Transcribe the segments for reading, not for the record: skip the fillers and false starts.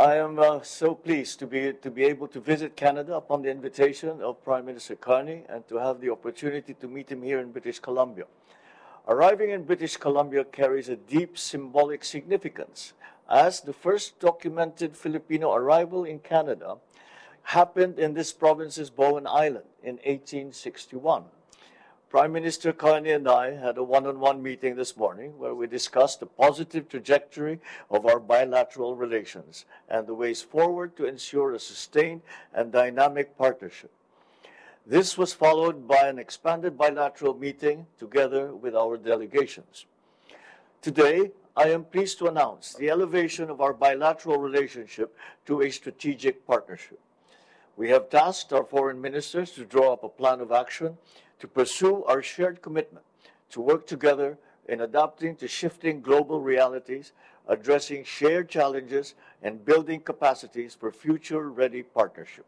I am so pleased to be able to visit Canada upon the invitation of Prime Minister Carney and to have the opportunity to meet him here in British Columbia. Arriving in British Columbia carries a deep symbolic significance, as the first documented Filipino arrival in Canada happened in this province's Bowen Island in 1861. Prime Minister Carney and I had a one-on-one meeting this morning where we discussed the positive trajectory of our bilateral relations and the ways forward to ensure a sustained and dynamic partnership. This was followed by an expanded bilateral meeting together with our delegations. Today, I am pleased to announce the elevation of our bilateral relationship to a strategic partnership. We have tasked our foreign ministers to draw up a plan of action to pursue our shared commitment to work together in adapting to shifting global realities, addressing shared challenges, and building capacities for future-ready partnership.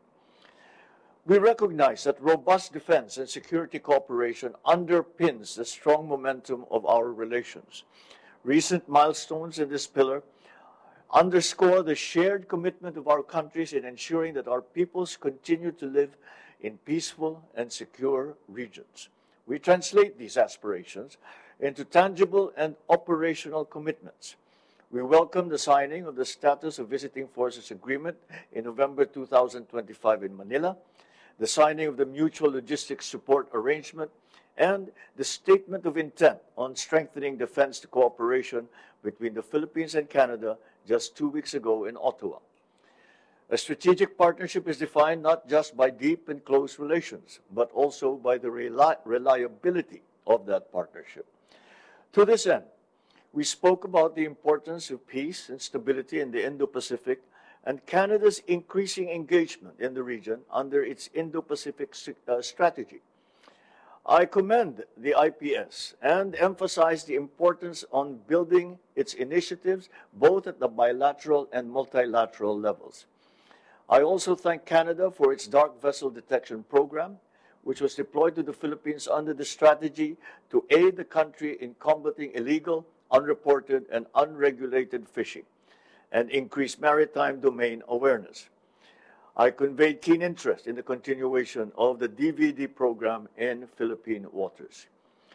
We recognize that robust defense and security cooperation underpins the strong momentum of our relations. Recent milestones in this pillar underscore the shared commitment of our countries in ensuring that our peoples continue to live in peaceful and secure regions. We translate these aspirations into tangible and operational commitments. We welcome the signing of the Status of Visiting Forces Agreement in November 2025 in Manila, the signing of the Mutual Logistics Support Arrangement, and the Statement of Intent on strengthening defense cooperation between the Philippines and Canada just 2 weeks ago in Ottawa. A strategic partnership is defined not just by deep and close relations, but also by the reliability of that partnership. To this end, we spoke about the importance of peace and stability in the Indo-Pacific and Canada's increasing engagement in the region under its Indo-Pacific strategy. I commend the IPS and emphasize the importance on building its initiatives both at the bilateral and multilateral levels. I also thank Canada for its dark vessel detection program, which was deployed to the Philippines under the strategy to aid the country in combating illegal, unreported, and unregulated fishing and increase maritime domain awareness. I conveyed keen interest in the continuation of the DVD program in Philippine waters.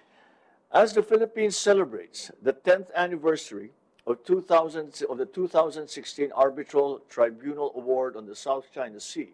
As the Philippines celebrates the 10th anniversary of the 2016 Arbitral Tribunal Award on the South China Sea,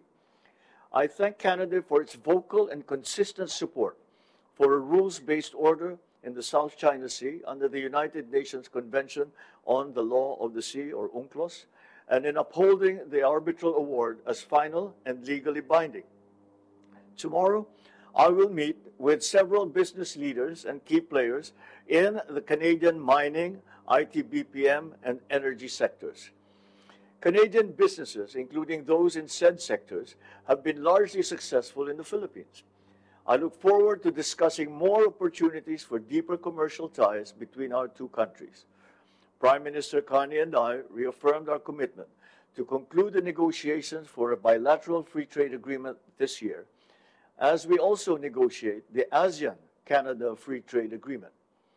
I thank Canada for its vocal and consistent support for a rules-based order in the South China Sea under the United Nations Convention on the Law of the Sea, or UNCLOS, and in upholding the arbitral award as final and legally binding. Tomorrow, I will meet with several business leaders and key players in the Canadian mining, IT, BPM, and energy sectors. Canadian businesses, including those in said sectors, have been largely successful in the Philippines. I look forward to discussing more opportunities for deeper commercial ties between our two countries. Prime Minister Carney and I reaffirmed our commitment to conclude the negotiations for a bilateral free trade agreement this year, as we also negotiate the ASEAN-Canada Free Trade Agreement.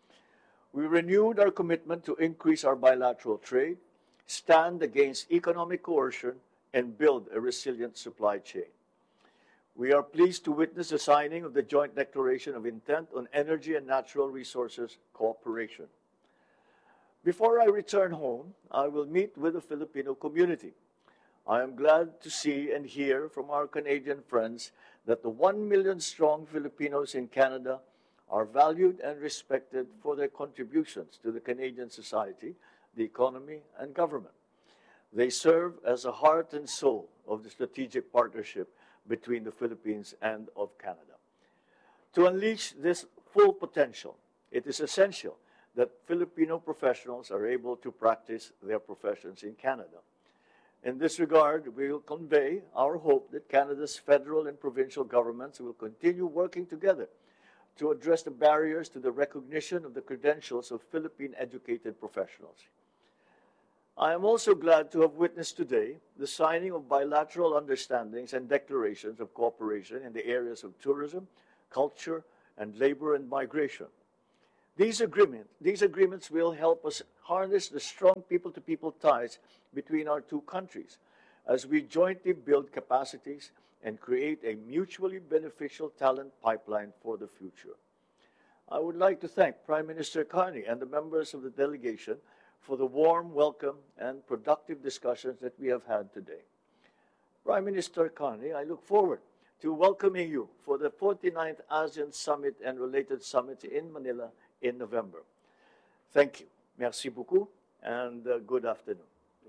We renewed our commitment to increase our bilateral trade, stand against economic coercion, and build a resilient supply chain. We are pleased to witness the signing of the Joint Declaration of Intent on Energy and Natural Resources Cooperation. Before I return home, I will meet with the Filipino community. I am glad to see and hear from our Canadian friends that the 1 million strong Filipinos in Canada are valued and respected for their contributions to the Canadian society, the economy, and government. They serve as the heart and soul of the strategic partnership between the Philippines and of Canada. To unleash this full potential, it is essential that Filipino professionals are able to practice their professions in Canada. In this regard, we will convey our hope that Canada's federal and provincial governments will continue working together to address the barriers to the recognition of the credentials of Philippine-educated professionals. I am also glad to have witnessed today the signing of bilateral understandings and declarations of cooperation in the areas of tourism, culture, and labor and migration. These agreements will help us harness the strong people-to-people ties between our two countries as we jointly build capacities and create a mutually beneficial talent pipeline for the future. I would like to thank Prime Minister Carney and the members of the delegation for the warm welcome and productive discussions that we have had today. Prime Minister Carney, I look forward to welcoming you for the 49th ASEAN Summit and related summits in Manila in November. Thank you. Merci beaucoup, and good afternoon.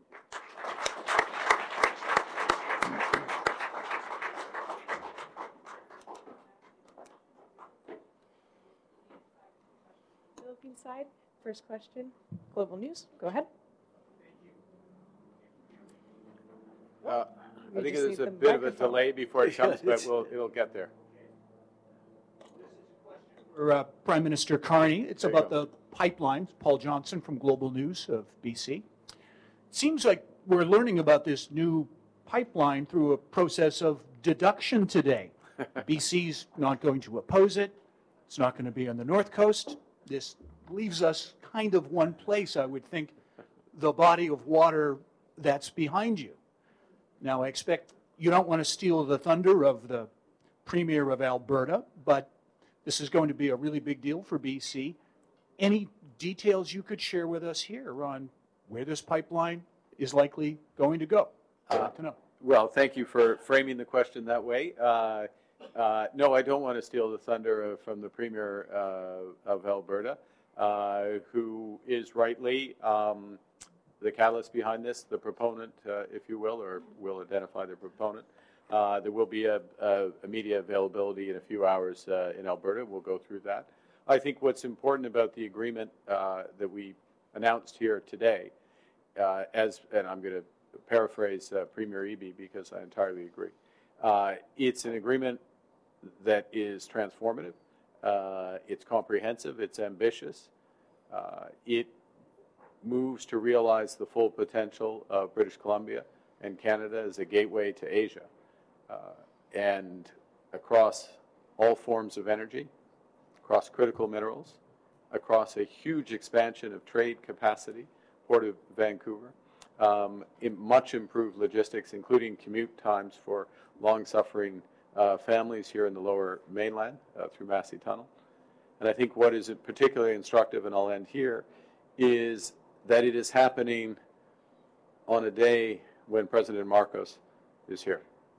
Philippine side, first question, Global News. Go ahead. I think there's a bit of a delay before it comes, but it'll get there. For Prime Minister Carney, it's about the pipeline. Paul Johnson from Global News of BC. It seems like we're learning about this new pipeline through a process of deduction today. BC's not going to oppose it. It's not going to be on the North Coast. This leaves us kind of one place, I would think, the body of water that's behind you. Now, I expect you don't want to steal the thunder of the Premier of Alberta, but this is going to be a really big deal for BC. Any details you could share with us here on where this pipeline is likely going to go? I'd like to know. Well, thank you for framing the question that way. No, I don't want to steal the thunder from the Premier of Alberta, who is rightly the catalyst behind this, the proponent, if you will, or will identify the proponent. There will be a media availability in a few hours in Alberta. We'll go through that. I think what's important about the agreement that we announced here today, and I'm going to paraphrase Premier Eby because I entirely agree, it's an agreement that is transformative, it's comprehensive, it's ambitious, it moves to realize the full potential of British Columbia and Canada as a gateway to Asia, and across all forms of energy, across critical minerals, across a huge expansion of trade capacity, Port of Vancouver, in much improved logistics, including commute times for long-suffering families here in the Lower Mainland through Massey Tunnel. And I think what is particularly instructive, and I'll end here, is that it is happening on a day when President Marcos is here.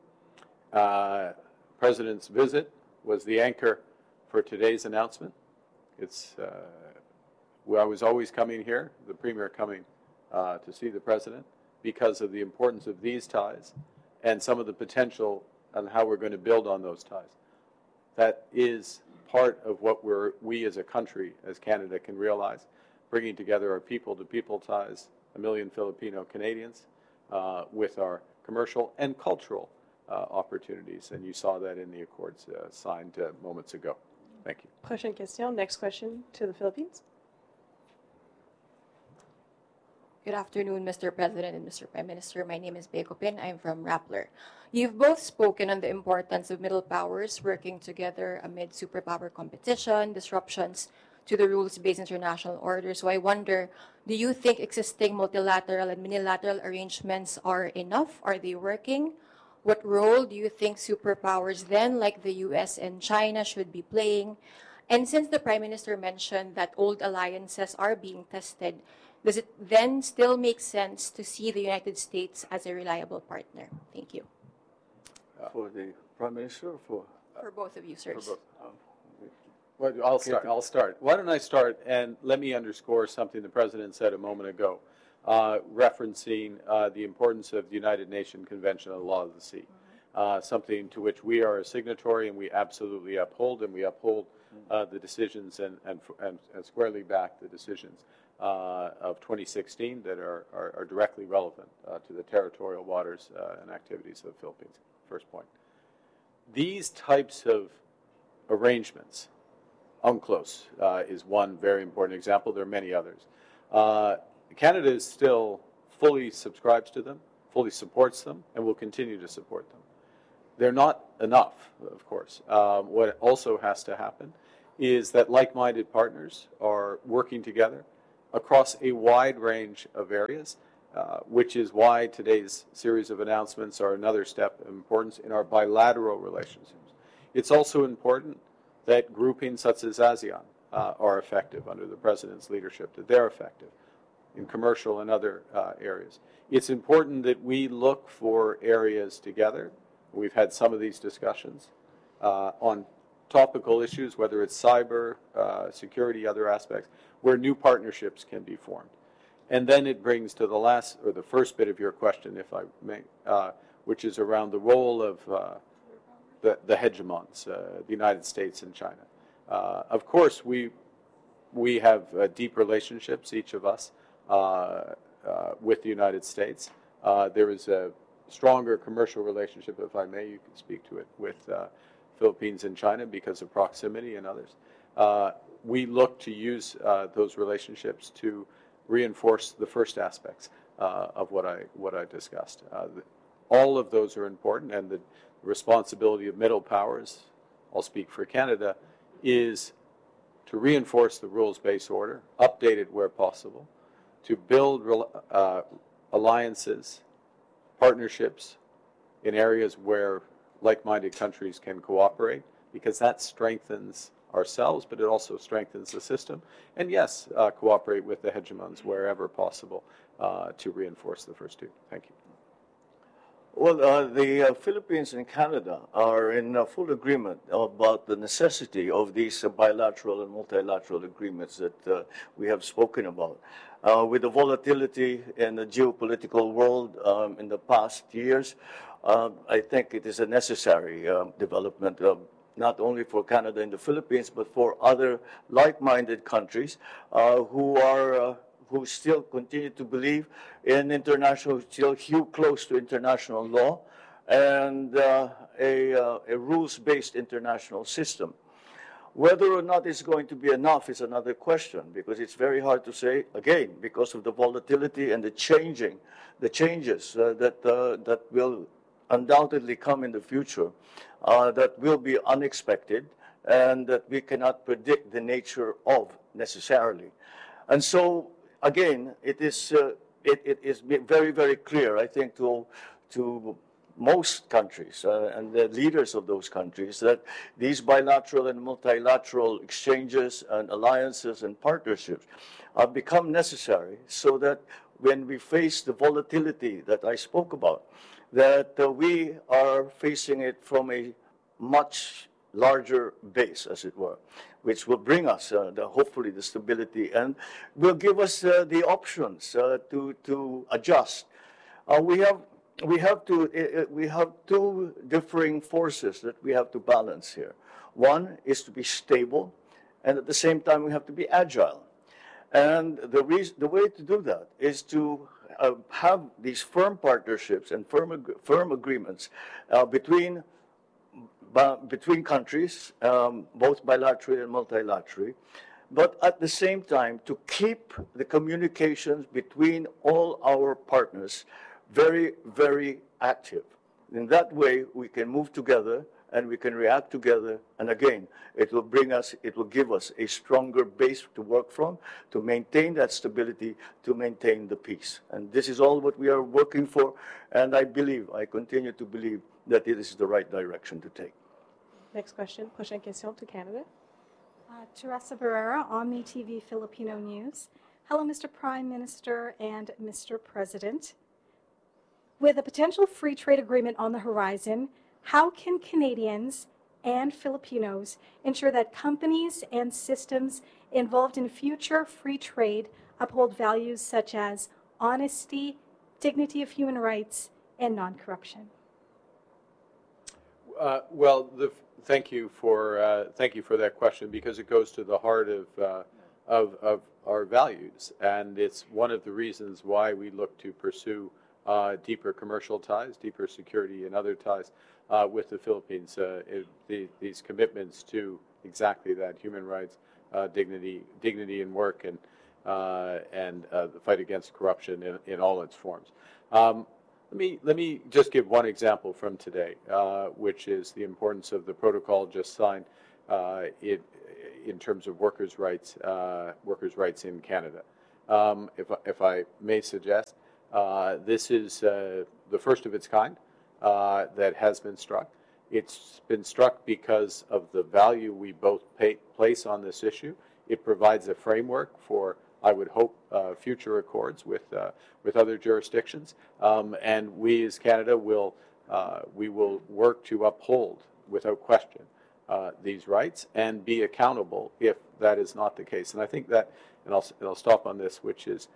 President's visit was the anchor for today's announcement. It's I was always coming here, the Premier coming to see the President, because of the importance of these ties and some of the potential on how we're going to build on those ties. That is part of what we as a country, as Canada, can realize, bringing together our people-to-people ties, 1 million Filipino Canadians, with our commercial and cultural opportunities. And you saw that in the accords signed moments ago. Thank you. Prochaine question. Next question to the Philippines. Good afternoon, Mr. President and Mr. Prime Minister. My name is Beko Pin. I'm from Rappler. You've both spoken on the importance of middle powers working together amid superpower competition, disruptions to the rules-based international order. So I wonder, do you think existing multilateral and minilateral arrangements are enough? Are they working? What role do you think superpowers then, like the US and China, should be playing? And since the Prime Minister mentioned that old alliances are being tested, does it then still make sense to see the United States as a reliable partner? Thank you. For the Prime Minister or for? For both of you, sirs. Well, I'll start. Why don't I start, and let me underscore something the President said a moment ago, referencing the importance of the United Nations Convention on the Law of the Sea, something to which we are a signatory and we absolutely uphold, and we uphold the decisions and squarely back the decisions of 2016 that are directly relevant to the territorial waters and activities of the Philippines. First point. These types of arrangements, UNCLOS is one very important example. There are many others. Canada is still fully subscribes to them, fully supports them, and will continue to support them. They're not enough, of course. What also has to happen is that like-minded partners are working together across a wide range of areas, which is why today's series of announcements are another step of importance in our bilateral relationships. It's also important that groupings such as ASEAN are effective under the President's leadership, that they're effective in commercial and other areas. It's important that we look for areas together. We've had some of these discussions on topical issues, whether it's cyber, security, other aspects, where new partnerships can be formed. And then it brings to the last, or the first bit of your question, if I may, which is around the role of the hegemons, the United States and China. Of course, we have deep relationships, each of us, with the United States. There is a stronger commercial relationship, if I may, you can speak to it, with Philippines and China because of proximity and others. We look to use those relationships to reinforce the first aspects of what I discussed. All of those are important, and the responsibility of middle powers, I'll speak for Canada, is to reinforce the rules-based order, update it where possible, to build alliances, partnerships in areas where like-minded countries can cooperate, because that strengthens ourselves, but it also strengthens the system. And yes, cooperate with the hegemons wherever possible to reinforce the first two. Thank you. Well, the Philippines and Canada are in full agreement about the necessity of these bilateral and multilateral agreements that we have spoken about. With the volatility in the geopolitical world in the past years, I think it is a necessary development, not only for Canada and the Philippines, but for other like-minded countries who still continue to believe in international, still hew close to international law and a rules-based international system. Whether or not it's going to be enough is another question, because it's very hard to say, again, because of the volatility and the changes that will undoubtedly come in the future, that will be unexpected and that we cannot predict the nature of necessarily. And so, again, it is very, very clear, I think, to most countries and the leaders of those countries that these bilateral and multilateral exchanges and alliances and partnerships have become necessary so that when we face the volatility that I spoke about, that we are facing it from a much larger base, as it were, which will bring us hopefully the stability and will give us the options to adjust. We have two differing forces that we have to balance here. One is to be stable, and at the same time we have to be agile. And the way to do that is to have these firm partnerships and firm agreements between countries, both bilaterally and multilaterally, but at the same time to keep the communications between all our partners very, very active. In that way, we can move together and we can react together. And again, it will give us a stronger base to work from, to maintain that stability, to maintain the peace. And this is all what we are working for. And I continue to believe that it is the right direction to take. Next question. Prochaine question to Canada. Teresa Barrera, Omni TV Filipino News. Hello, Mr. Prime Minister and Mr. President. With a potential free trade agreement on the horizon, how can Canadians and Filipinos ensure that companies and systems involved in future free trade uphold values such as honesty, dignity of human rights, and non-corruption? Thank you for that question, because it goes to the heart of our values, and it's one of the reasons why we look to pursue deeper commercial ties, deeper security and other ties with the Philippines. These commitments to exactly that: human rights, dignity in work, and the fight against corruption in all its forms. Let me just give one example from today, which is the importance of the protocol just signed in terms of workers' rights in Canada. if I may suggest. This is the first of its kind that has been struck. It's been struck because of the value we both place on this issue. It provides a framework for, I would hope, future accords with other jurisdictions, and we as Canada will work to uphold, without question, these rights and be accountable if that is not the case. And I think that, and I'll stop on this, which is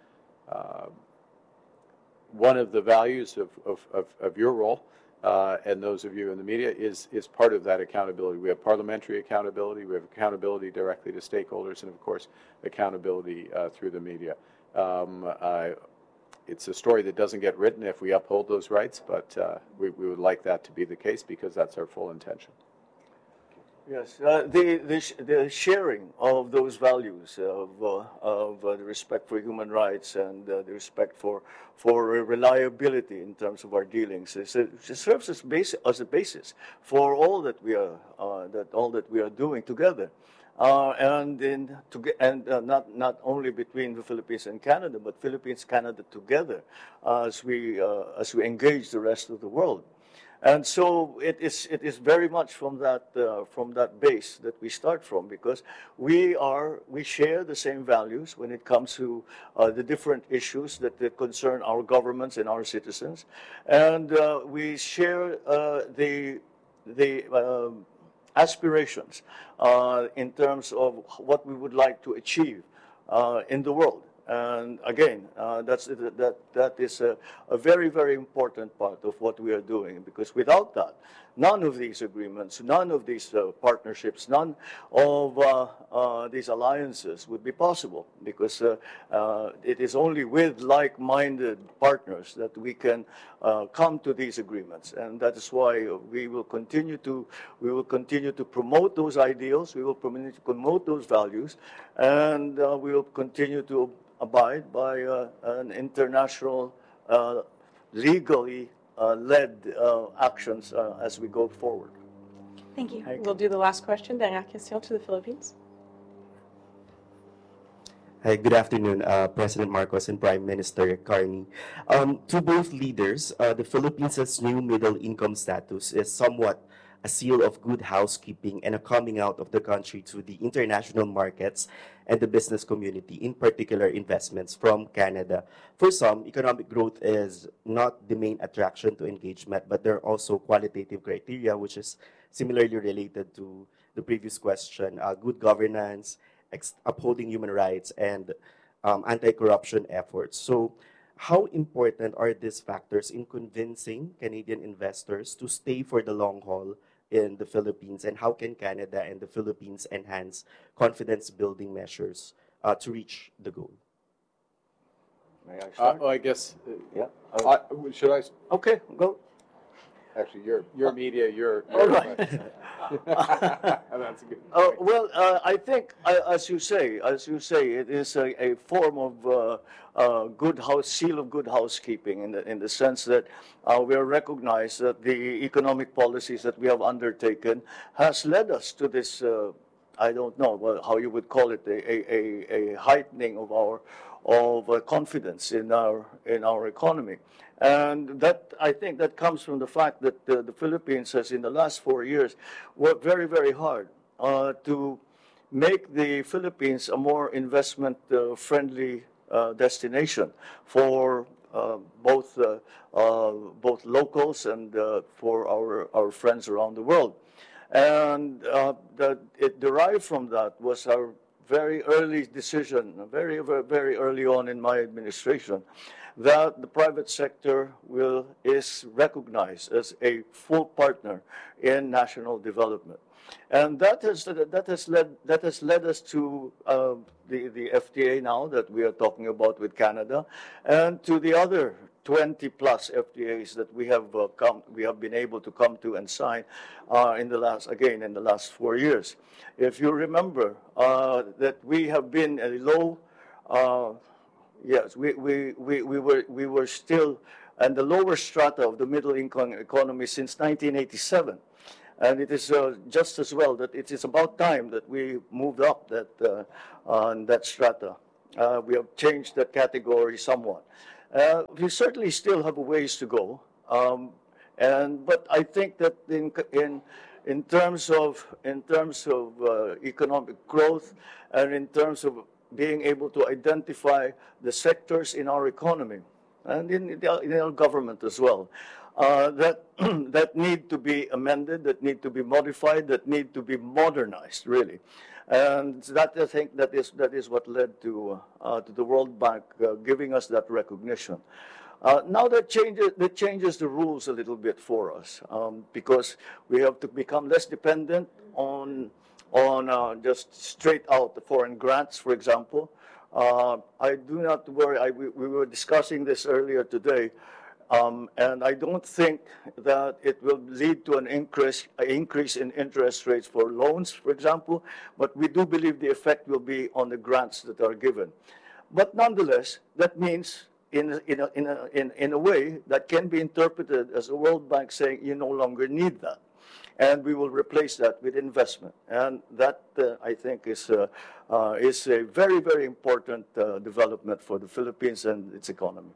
one of the values of your role and those of you in the media is part of that accountability. We have parliamentary accountability, we have accountability directly to stakeholders, and of course accountability through the media. It's a story that doesn't get written if we uphold those rights, but we would like that to be the case because that's our full intention. Yes, the sharing of those values of the respect for human rights and the respect for reliability in terms of our dealings it serves as a basis for all that we are doing together, not only between the Philippines and Canada, but Philippines Canada together as we engage the rest of the world. And so it is very much from that base that we start from, because we share the same values when it comes to the different issues that concern our governments and our citizens, and we share the aspirations in terms of what we would like to achieve in the world. And again, that is a very, very important part of what we are doing, because without that, none of these agreements, none of these partnerships, none of these alliances would be possible, because it is only with like-minded partners that we can come to these agreements. And that is why we will continue to promote those ideals, we will promote those values, and we will continue to abide by an international, legally led actions as we go forward. Thank you. We'll do the last question, dernière question to the Philippines. Hi, good afternoon, President Marcos and Prime Minister Carney. To both leaders, the Philippines' new middle income status is somewhat a seal of good housekeeping and a coming out of the country to the international markets and the business community, in particular investments from Canada. For some, economic growth is not the main attraction to engagement, but there are also qualitative criteria, which is similarly related to the previous question, good governance, upholding human rights, and anti-corruption efforts. So how important are these factors in convincing Canadian investors to stay for the long haul in the Philippines, and how can Canada and the Philippines enhance confidence-building measures to reach the goal? May I start? I guess. Yeah. Should I? Okay, go. Actually, your media, your All right. That's a good. Well, I think, as you say, it is a form of seal of good housekeeping in the sense that we are recognized that the economic policies that we have undertaken has led us to this. I don't know how you would call it, a heightening of our confidence in our economy. And that, I think, that comes from the fact that the Philippines has, in the last 4 years, worked very, very hard to make the Philippines a more investment-friendly destination for both locals and for our friends around the world. And it derived from that was our very early decision, very, very early on in my administration, that the private sector is recognized as a full partner in national development, and that has led us to the FTA now that we are talking about with Canada, and to the other 20 plus FTAs that we have been able to come to and sign in the last 4 years. If you remember that we have been a low. Yes, we were still in the lower strata of the middle income economy since 1987, and it is just as well that it is about time that we moved up that strata. We have changed the category somewhat. We certainly still have a ways to go, but I think that in terms of economic growth and in terms of being able to identify the sectors in our economy and in our government as well, that that need to be amended, that need to be modified, that need to be modernized, really. And that, I think, that is what led to the World Bank giving us that recognition. Now that changes the rules a little bit for us, because we have to become less dependent on just straight out foreign grants, for example. I do not worry. We were discussing this earlier today. And I don't think that it will lead to an increase in interest rates for loans, for example, but we do believe the effect will be on the grants that are given. But nonetheless, that means in a way that can be interpreted as the World Bank saying you no longer need that. And we will replace that with investment. And that, I think, is a very, very important development for the Philippines and its economy.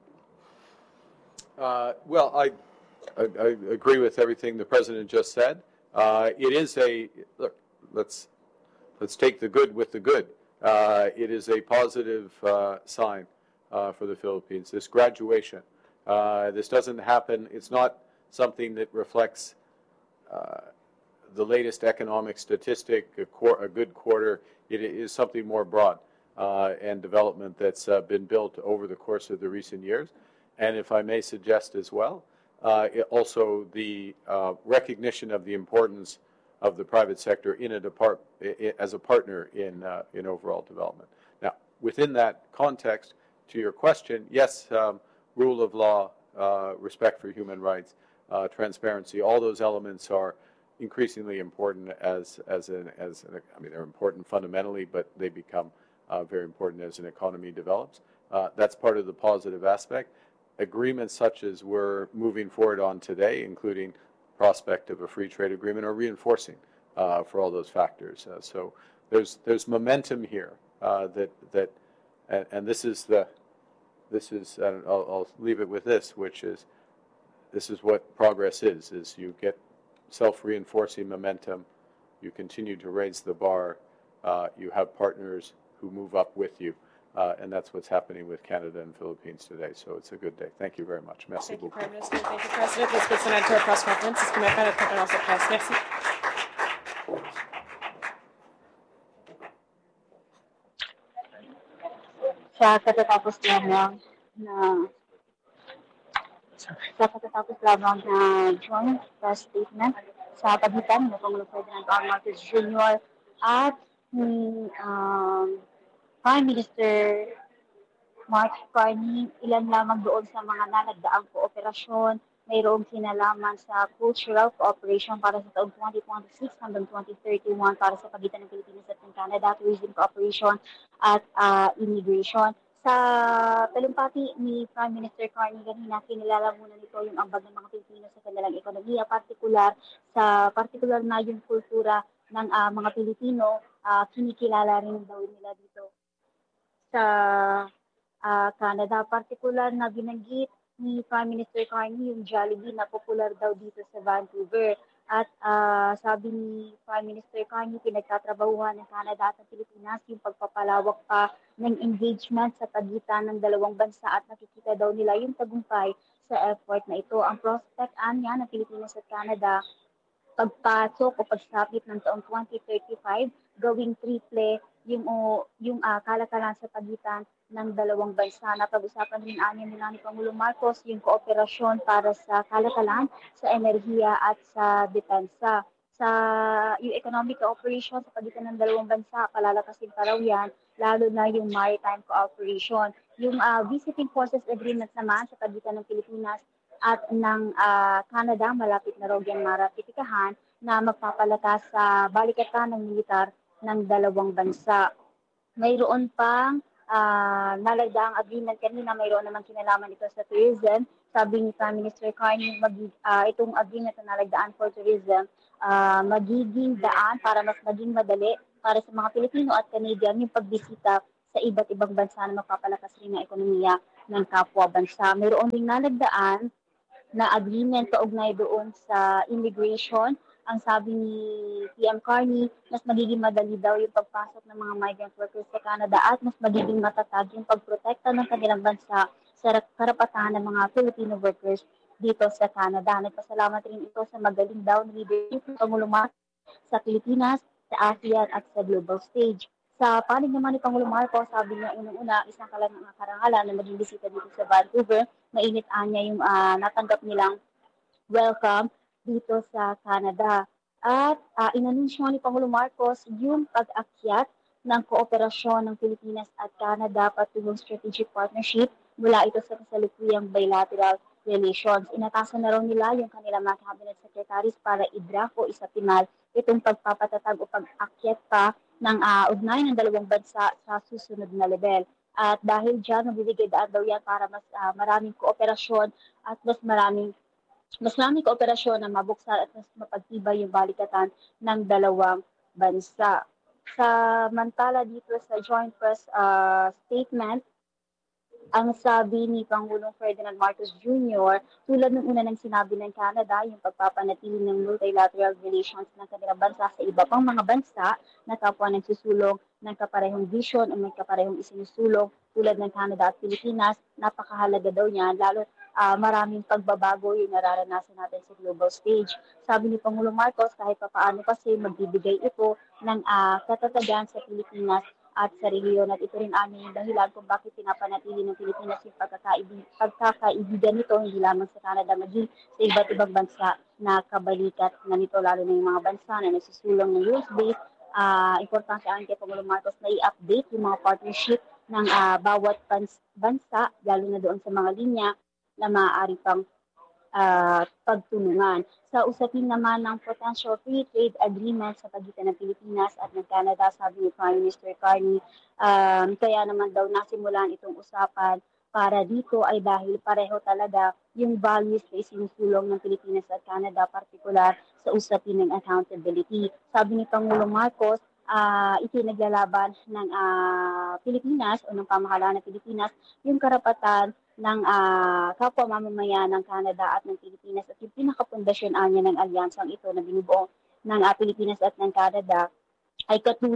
Well, I agree with everything the president just said. It is look. Let's take the good with the good. It is a positive sign for the Philippines. This graduation. This doesn't happen. It's not something that reflects the latest economic statistic, a good quarter. It is something more broad and development that's been built over the course of the recent years. And if I may suggest as well, also the recognition of the importance of the private sector as a partner in overall development. Now, within that context, to your question, yes, rule of law, respect for human rights, transparency, all those elements are increasingly important I mean, they're important fundamentally, but they become very important as an economy develops. That's part of the positive aspect. Agreements such as we're moving forward on today, including prospect of a free trade agreement, are reinforcing for all those factors. So there's momentum here and this is I'll leave it with this, which is this is what progress is you get self-reinforcing momentum, you continue to raise the bar, you have partners who move up with you. And that's what's happening with Canada and Philippines today. So it's a good day. Thank you very much. Merci Thank you, beaucoup. Prime Minister. Thank you, President. This puts an end to our press conference. Est-ce qu'on met fin à notre conférence de presse? Merci. Sa katatapos lamang na joint press statement sa pagitan ng Pangulong Ferdinand R. Marcos Jr. at ni Prime Minister Mark Carney, ilan lamang doon sa mga nanagdaang kooperasyon, mayroong kinalaman sa cultural cooperation para sa taong 2026 hanggang 2031 para sa pagitan ng Pilipinas at ng Canada, tourism cooperation at immigration. Sa talumpati ni Prime Minister Carney kanina, kinilala muna nito yung ambag ng mga Pilipino sa kanilang ekonomiya, partikular na yung kultura ng mga Pilipino, kinikilala rin daw nila dito sa Canada. Partikular na binanggit ni Prime Minister Carney yung Jollibee na popular daw dito sa Vancouver. At sabi ni Prime Minister Carney, pinagtatrabahuhan ng Canada at ng Pilipinas yung pagpapalawak pa ng engagement sa pagitan ng dalawang bansa at nakikita daw nila yung tagumpay sa effort na ito. Ang prospect niya ng Pilipinas at Canada, pagpasok o pagsapit ng taong 2035, gawing triple yung kalakalan sa pagitan ng dalawang bansa. Napag-usapan rin nila ni Pangulong Marcos yung kooperasyon para sa kalakalan, sa enerhiya at sa depensa. Sa yung economic cooperation sa pagitan ng dalawang bansa, palalakasin pa raw yan, lalo na yung maritime cooperation. Yung visiting forces agreement naman sa pagitan ng Pilipinas at ng Canada, malapit na raw yan maratipikahan na magpapalakas sa balikatan ng militar ng dalawang bansa. Mayroon pang nalagdaang agreement kanina, mayroon naman kinalaman ito sa tourism. Sabi ni Prime Minister Carney, itong agreement na nalagdaan for tourism, magiging daan para mas maging madali para sa mga Pilipino at Canadian yung pagbisita sa iba't ibang bansa na mapapalakas rin ang ekonomiya ng kapwa bansa. Mayroon ding nalagdaan na agreement kaugnay doon sa immigration. Ang sabi ni PM Carney, mas magiging madali daw yung pagpasok ng mga migrant workers sa Canada at mas magiging matatag yung pagprotekta ng kanilang bansa sa karapatan ng mga Filipino workers dito sa Canada. Nagpasalamat rin ito sa magaling daw na leadership ng Pangulo Marcos sa Pilipinas, sa ASEAN at sa global stage. Sa panig naman ni Pangulo Marcos, sabi niya unang-una, isang karangalan na maging bisita dito sa Vancouver. Mainit-an niya yung natanggap nilang welcome dito sa Canada. At inanunsyo ni Pangulo Marcos yung pag-akyat ng kooperasyon ng Pilipinas at Canada patungong strategic partnership mula ito sa kasalukuyang bilateral relations. Inatasan na raw nila yung kanilang mga cabinet secretaries para i-draft o isapinal itong pagpapatatag o pag-akyat pa ng ugnay ng dalawang bansa sa susunod na level. At dahil dyan, mabibigay daan daw yan para mas maraming kooperasyon at mas maraming kooperasyon na mabuksan at mas mapagtibay yung balikatan ng dalawang bansa. Samantala dito sa joint press statement, ang sabi ni Pangulong Ferdinand Marcos Jr., tulad ng una ng sinabi ng Canada, yung pagpapanatili ng multilateral relations ng kanilang bansa sa iba pang mga bansa na kapwa nagsusulong ng kaparehong vision o may kaparehong isinusulong tulad ng Canada at Pilipinas, napakahalaga daw niyan, lalo maraming pagbabago yung nararanasan natin sa global stage. Sabi ni Pangulong Marcos, kahit paano kasi magbibigay ito ng katatagan sa Pilipinas at sa rehiyon, at ito rin yung dahilan kung bakit pinapanatili ng Pilipinas yung pagkakaibigan nito hindi lamang sa Canada, maging sa iba't ibang bansa na kabalikat na nito, lalo na yung mga bansa na nagsusulong ng rules-based. Importante ang kay Pangulong Marcos na i-update yung mga partnership ng bawat bansa, lalo na doon sa mga linya na maaari pang pagtulungan. Sa usapin naman ng potential free trade agreement sa pagitan ng Pilipinas at ng Canada, sabi ni Prime Minister Carney, kaya naman daw nasimulan itong usapan para dito ay dahil pareho talaga yung values na isinusulong ng Pilipinas at Canada, partikular sa usapin ng accountability. Sabi ni Pangulong Marcos, ipinaglalaban ng Pilipinas o ng pamahalaan ng Pilipinas yung karapatan ng kapwa mamamayan ng Canada at ng Pilipinas, at yung pinakapundasyon niya ng alyansang ito na binubuo ng Pilipinas at ng Canada ay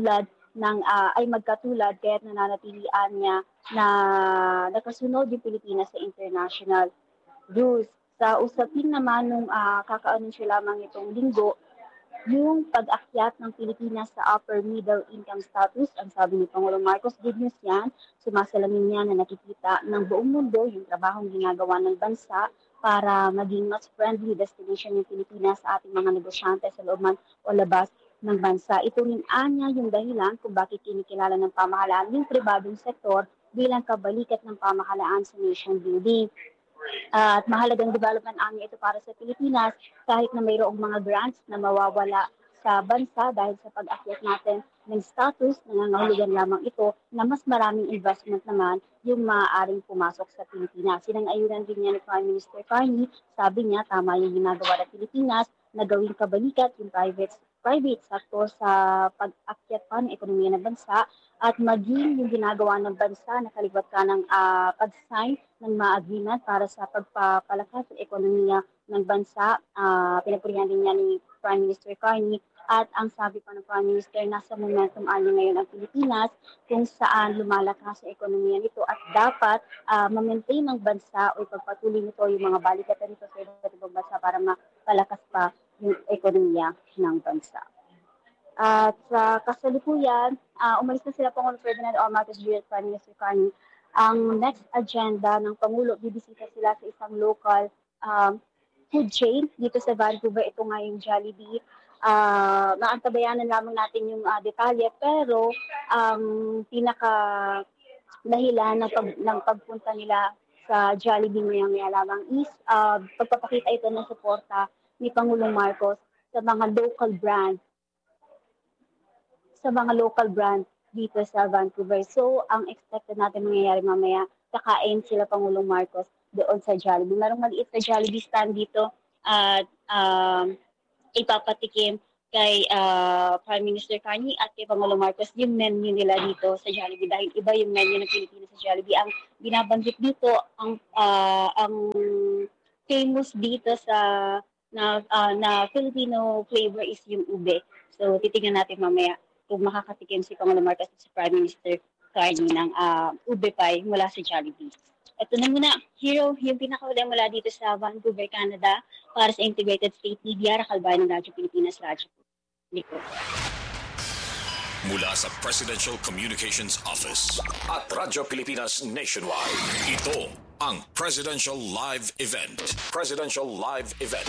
magkatulad, kaya't nananatilian niya na nakasunod yung Pilipinas sa international rules. Sa usapin naman nung kakaanunsyo lamang itong linggo, yung pag-akyat ng Pilipinas sa upper middle income status, ang sabi ni Pangulong Marcos, good news yan. Sumasalamin yan na nakikita ng buong mundo yung trabahong ginagawa ng bansa para maging mas friendly destination ng Pilipinas sa ating mga negosyante sa loob man o labas ng bansa. Ito rin yung dahilan kung bakit kinikilala ng pamahalaan yung pribadong sektor bilang kabalikat ng pamahalaan sa nation building. At mahalagang development ito para sa Pilipinas kahit na mayroong mga grants na mawawala sa bansa dahil sa pag-akyat natin ng status, nangangahulugan lamang ito na mas maraming investment naman yung maaaring pumasok sa Pilipinas. Sinang-ayunan din niya ni Prime Minister Carney, sabi niya tama yung ginagawa ng Pilipinas na gawing kabalikat yung private sector sa pag-akyat pa ng ekonomiya ng bansa at maging yung ginagawa ng bansa na kaliwat ka ng pag-sign ng mga agreement para sa pagpapalakas ng ekonomiya ng bansa. Pinapurihan din niya ni Prime Minister Carney, at ang sabi pa ng Prime Minister, nasa momentum ngayon ang Pilipinas kung saan lumalakas sa ekonomiya nito at dapat ma-maintain ng bansa o ipagpatuloy nito yung mga balikatan nito sa iba't ibang bansa para mapalakas pa yung ekonomiya ng bansa. At sa kasalukuyan, umalis na sila Pangulong Ferdinand Marcos Jr. at Prime Minister Carney. Ang next agenda ng Pangulo, bibisita sila sa isang local food chain dito sa Vancouver. Ito nga yung Jollibee. Maantabayanan lamang natin yung detalye, pero ang pinaka dahilan ng pagpunta nila sa Jollibee maya lamang is pagpapakita ito ng suporta ni Pangulong Marcos sa mga local brand dito sa Vancouver. So, ang expected natin mangyayari mamaya, kakain sila Pangulong Marcos doon sa Jollibee. Merong maliit na Jollibee stand dito at ipapatikim kay Prime Minister Carney at kay Pangulong Marcos yung menu nila dito sa Jollibee dahil iba yung menu ng Pilipinas sa Jollibee. Ang binabanggit dito ang famous dito sa na Filipino flavor is yung ube. So titingnan natin mamaya kung makakatikim si Pangulong Marcos at si Prime Minister Carney ng ube pie mula sa Jollibee. Ito na muna, Hero, yung pinakauli mula dito sa Vancouver, Canada para sa Integrated State Media, Rakalbayan ng Radyo Pilipinas, Radyo Publiko. Mula sa Presidential Communications Office at Radyo Pilipinas Nationwide, ito ang Presidential Live Event. Presidential Live Event.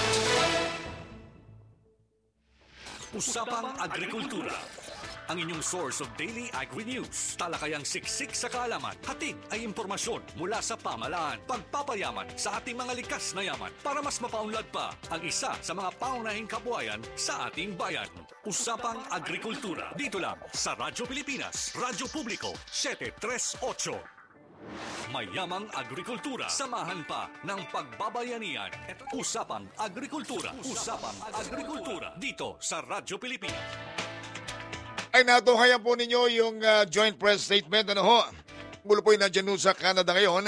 Usapang Agrikultura. Ang inyong source of daily agri-news. Talakayang siksik sa kaalaman. Hatid ay impormasyon mula sa pamahalaan. Pagpapayaman sa ating mga likas na yaman para mas mapaunlad pa ang isa sa mga paunahing kabuhayan sa ating bayan. Usapang Agrikultura. Dito lang sa Radyo Pilipinas, Radyo Publiko, 738. Mayamang agrikultura. Samahan pa ng pagbabayanihan. Usapang Agrikultura. Usapang Agrikultura. Dito sa Radyo Pilipinas. Ay natuhayan po ninyo yung joint press statement. Ano ho? Pangulo po yung nandiyan sa Canada ngayon.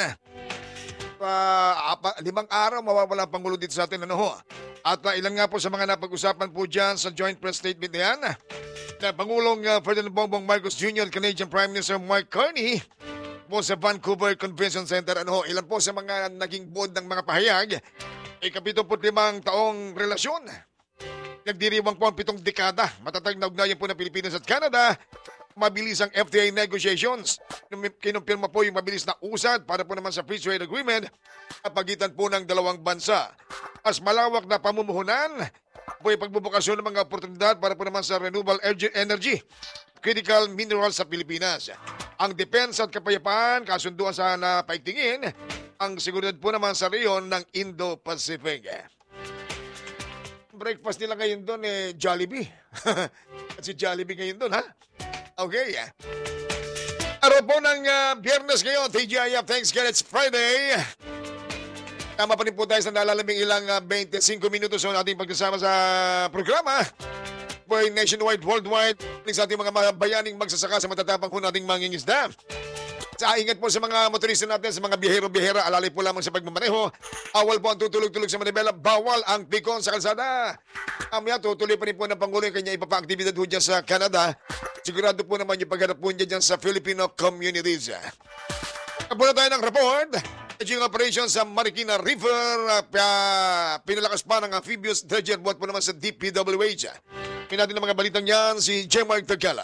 5 araw mawawala ang Pangulo dito sa atin. Ano ho? At ilan nga po sa mga napag-usapan po dyan sa joint press statement na yan. Na Pangulong Ferdinand Bongbong Marcos Jr. Canadian Prime Minister Mark Carney po sa Vancouver Convention Center. Ano ho? Ilan po sa mga naging buod ng mga pahayag. 75 taong relasyon. Nagdiriwang po ang 7 dekada. Matatag na ugnayan po ng Pilipinas at Canada. Mabilis ang FTA negotiations. Kinumpirma po yung mabilis na usad para po naman sa free trade agreement at pagitan po ng dalawang bansa. Mas malawak na pamumuhunan po yung pagbubukasyon ng mga oportunidad para po naman sa renewable energy, critical minerals sa Pilipinas. Ang depensa at kapayapaan, kasunduan sa napaigtingin, ang seguridad po naman sa reyon ng Indo-Pacific. Breakfast nila ngayon doon Jollibee. At si Jollibee ngayon doon, ha? Okay. Araw po ng Biyernes ngayon, TGIF, thanks God, it's Friday. Tama pa rin po tayo sa nalalaming ilang 25 minutos sa ating pagkasama sa programa. Boy, nationwide, worldwide, sa ating mga bayaning magsasaka sa matatapang po nating mangingisda. Sa ingat po sa mga motorista natin, sa mga biyahero-biyahera, alalay po lamang sa pagmamaneho. Awal po ang tutulog-tulog sa Manibela, bawal ang pikon sa kalsada. Amaya, tutuloy pa rin po ng Pangulo yung kanya ipapa-aktibidad po dyan sa Canada. Sigurado po naman yung pagharap po niya dyan sa Filipino communities. Kapuna tayo ng report. Yung operation sa Marikina River, pinalakas pa ng amphibious dredger buhat po naman sa DPWH. Pinatin ng mga balitang yan, si J-Mark Tagala.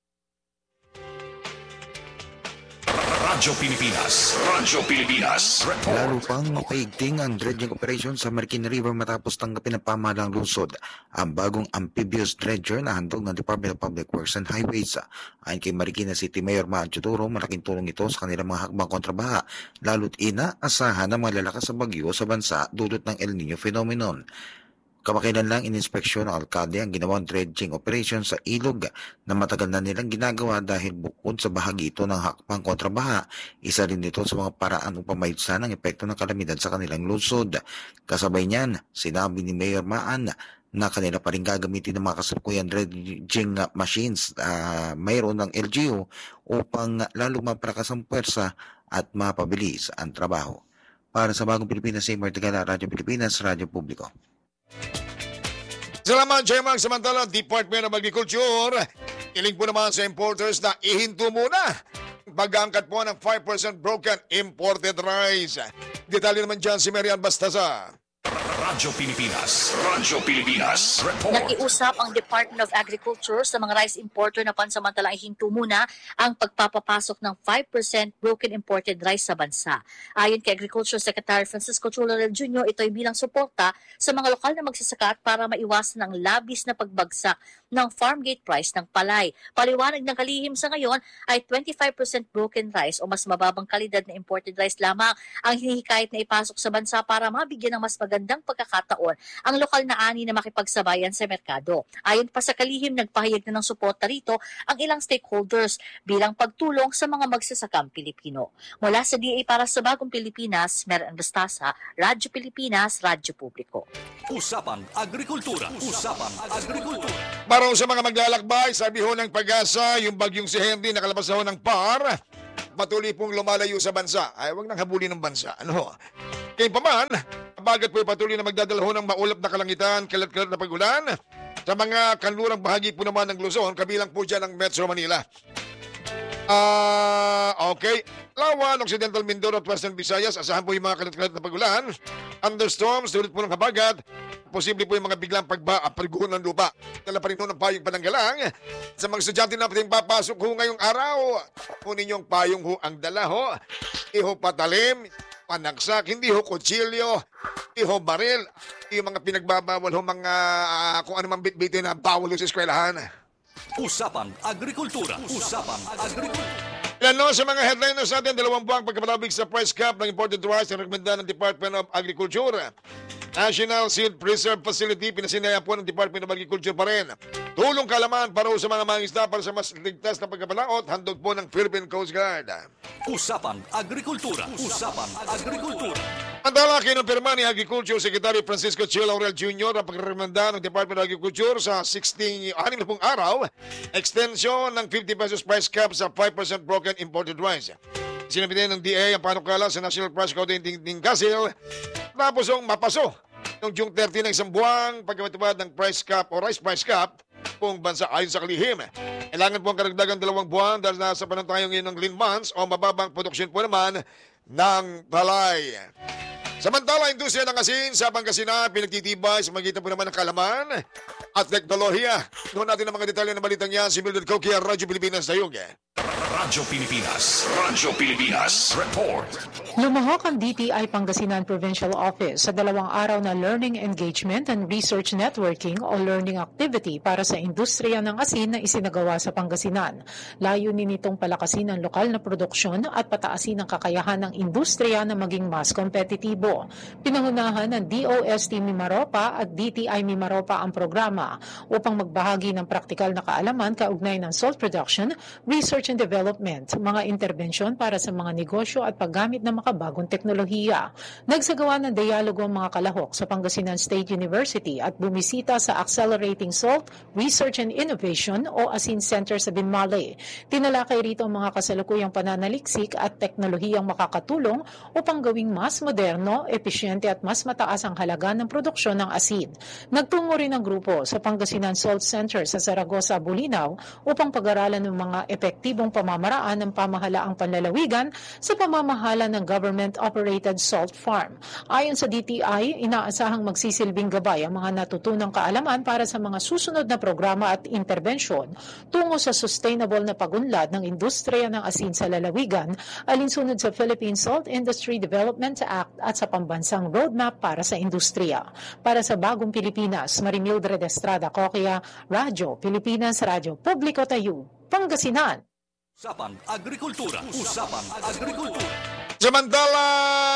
Radyo Pilipinas. Radyo Pilipinas. Lalo pang mapaigting ang dredging operation sa Marikina River matapos tanggapin ng pamahalang lungsod ang bagong amphibious dredger na handog ng Department of Public Works and Highways. Ayon kay Marikina City Mayor Maan Chodoro, malaking tulong ito sa kanilang mga hakbang kontrabaha, lalo't inaasahan ng mga lalakas sa bagyo sa bansa dulot ng El Nino phenomenon. Kamakailan lang ininspeksyon ng alkalde ang ginawang dredging operation sa ilog na matagal na nilang ginagawa dahil bukod sa bahagi ito ng hakbang kontrabaha, isa rin ito sa mga paraan upang maitsan ang epekto ng kalamidad sa kanilang lungsod. Kasabay niyan, sinabi ni Mayor Maan na kanila pa rin gagamitin ng mga kasalukuyang dredging machines mayroon ng LGU upang lalo mapalakas ang puwersa at mapabilis ang trabaho. Para sa Bagong Pilipinas, si Martigala, Radyo Pilipinas, Radyo Publiko. Salamat, J-Mark. Samantala, Department of Agriculture, iling po naman sa importers na ihinto muna pag-angkat po ng 5% broken imported rice. Detalye naman dyan si Marian Bastaza. Radyo Pilipinas. Radyo Pilipinas. Report. Nakiusap ang Department of Agriculture sa mga rice importer na pansamantalang ihinto muna ang pagpapapasok ng 5% broken imported rice sa bansa. Ayon kay Agriculture Secretary Francisco Chulorel Jr., ito ay bilang suporta sa mga lokal na magsasaka para maiwasan ang labis na pagbagsak ng farm gate price ng palay. Paliwanag ng kalihim sa ngayon ay 25% broken rice o mas mababang kalidad na imported rice lamang ang hinihikayat na ipasok sa bansa para mabigyan ng mas magandang magandang pagkakataon ang lokal na ani na makipagsabayan sa merkado. Ayon pa sa kalihim, nagpahayag na ng suporta rito ang ilang stakeholders bilang pagtulong sa mga magsasakang Pilipino. Mula sa DA para sa Bagong Pilipinas, Meron Bastasa, Radyo Pilipinas, Radyo Publiko. Usapang Agrikultura. Usapang Agrikultura. Para sa mga maglalakbay, sabi ho ng Pag-asa, yung bagyong si Henry nakalabas ho ng PAR, patuloy pong lumalayo sa bansa. Ay, wag nang habulin ng bansa. Ano? Kaya pa man, bagat po patuloy na magdadala ho ng maulap na kalangitan, kalat-kalat na pag-ulan sa mga kanlurang bahagi po naman ng Luzon, kabilang po dyan ang Metro Manila. Okay. Lawan, Occidental Mindoro at Western Visayas, asahan po yung mga kalat-kalat na pag-ulan. Thunderstorms, tulad po ng habagat. Posible po yung mga biglang pagguho ng lupa. Dala pa rin po ng payong pananggalang. Sa mga estudyante natin papasok ho ngayong araw, kunin yung payong ho ang dala ho. Iho patalim, panagsak, hindi ho kutsilyo, hindi ho baril, yung mga pinagbabawal ho mga kung ano mang bitbitin na bawal ho sa eskwelahan. Usapang Agrikultura. Usapang Agrikultura. Yan sa mga headliners natin, 2 buwang pagkapalabig sa price cap ng imported rice na rekomenda ng Department of Agriculture. National Seed Preserve Facility, pinasinaya po ng Department of Agriculture pa rin. Tulong kalaman para sa mga mangisda para sa mas ligtas na pagkapalaot, handog po ng Philippine Coast Guard. Usapang Agrikultura. Usapang Agrikultura. Andala, kinumpirma ni Agriculture Secretary Francisco Chil Laurel Jr. ang pagrekomenda ng Department of Agriculture sa 60 araw, extension ng 50 pesos price cap sa 5% broken imported rice. Sinabi din ng DA ang panukala sa National Price Code ng Gasil, tapos ang mapaso noong June 30 ng isang buwang pagkamatubad ng price cap o rice price cap buong bansa ayon sa kalihim. Kailangan po ang karagdagang 2 buwan dahil nasa panantayong ngayon ng lean months o mababang produksyon po naman ng palay. Samantala, industriya ng asin sa Pangasinan pinagtitibay sa magitan po naman ng kalaman at teknolohiya. Doon natin ang mga detalye ng balitang yan. Si Mildred Coquia, Radyo Pilipinas, Dayog. Radyo Pilipinas. Radyo Pilipinas. Report. Lumahok ang DTI Pangasinan Provincial Office sa 2 araw na Learning Engagement and Research Networking o Learning Activity para sa industriya ng asin na isinagawa sa Pangasinan. Layunin nitong palakasin ang lokal na produksyon at pataasin ang kakayahan ng industriya na maging mas kompetitibo. Pinangunahan ng DOST Mimaropa at DTI Mimaropa ang programa upang magbahagi ng praktikal na kaalaman kaugnay ng salt production, research and development, mga interbensyon para sa mga negosyo at paggamit ng makabagong teknolohiya. Nagsagawa ng dialogo ang mga kalahok sa Pangasinan State University at bumisita sa Accelerating Salt, Research and Innovation o ASIN Center sa Binmale. Tinalakay rito ang mga kasalukuyang pananaliksik at teknolohiyang makakatulong upang gawing mas moderno, episyente at mas mataas ang halaga ng produksyon ng asin. Nagtungo rin ang grupo sa Pangasinan Salt Center sa Zaragoza, Bulinaw upang pag-aralan ng mga epektibong pamamaraan ng pamahalaang panlalawigan sa pamamahala ng government-operated salt farm. Ayon sa DTI, inaasahang magsisilbing gabay ang mga natutunang kaalaman para sa mga susunod na programa at interbensyon tungo sa sustainable na pagunlad ng industriya ng asin sa lalawigan alinsunod sa Philippine Salt Industry Development Act at sa pambansang roadmap para sa industriya. Para sa Bagong Pilipinas, Marimildred Estrada Coquia, Radyo Pilipinas, Radyo Publiko Tayo, Pangasinan. Usapang Agrikultura. Usapang Agrikultura. Samantala,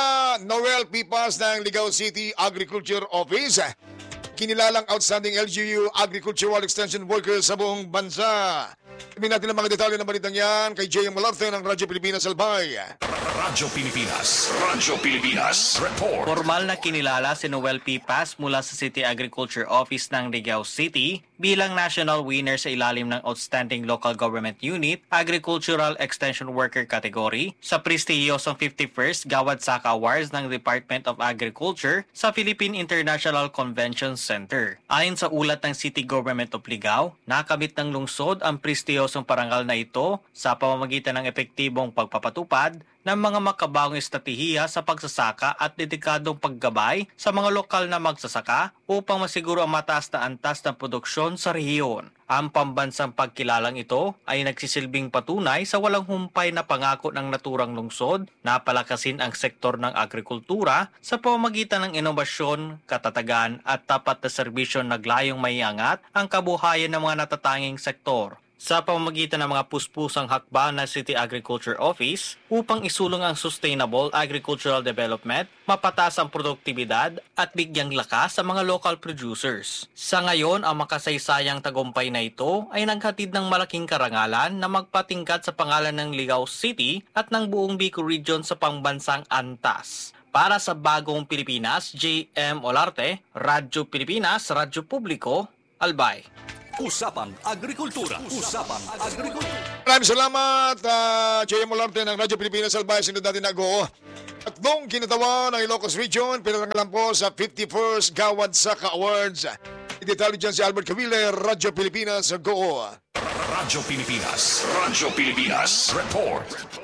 Noel Pipas ng Ligao City Agriculture Office, kinilalang outstanding LGU Agricultural Extension Worker sa buong bansa. Sabihin natin ang mga detalye ng balitang yan kay J.M. Malarte ng Radyo Pilipinas Albay. Radyo Pilipinas. Radyo Pilipinas. Report. Formal na kinilala si Noel Pipas mula sa City Agriculture Office ng Ligao City bilang national winner sa ilalim ng Outstanding Local Government Unit Agricultural Extension Worker category sa prestihiyosong 51st Gawad Saka Awards ng Department of Agriculture sa Philippine International Convention Center. Ayon sa ulat ng City Government of Ligao, nakamit ng lungsod ang prestihiyosong parangal na ito sa pamamagitan ng epektibong pagpapatupad ng mga makabagong estratehiya sa pagsasaka at dedikadong paggabay sa mga lokal na magsasaka upang masiguro ang mataas na antas ng produksyon sa rehiyon. Ang pambansang pagkilalang ito ay nagsisilbing patunay sa walang humpay na pangako ng naturang lungsod na palakasin ang sektor ng agrikultura sa pamamagitan ng inobasyon, katatagan at tapat na serbisyon naglayong maiangat ang kabuhayan ng mga natatanging sektor. sa pamamagitan ng mga puspusang hakbang ng City Agriculture Office upang isulong ang sustainable agricultural development, mapataas ang produktibidad at bigyang lakas sa mga local producers. Sa ngayon, ang makasaysayang tagumpay na ito ay naghatid ng malaking karangalan na magpatingkad sa pangalan ng Ligao City at ng buong Bicol Region sa pangbansang antas. Para sa Bagong Pilipinas, J.M. Olarte, Radyo Pilipinas, Radyo Publiko, Albay. Usapang Agrikultura. Usapang Agrikultura. Maraming salamat, J.M. Olarte ng Radyo Pilipinas, Albay, sinunod natin na go. At noong kinatawa ng Ilocos Region, pinarangalan po sa 51st Gawad Saka Awards. Idetalyo dyan si Albert Cavile, Radyo Pilipinas, go. Radyo Pilipinas. Radyo Pilipinas. Report.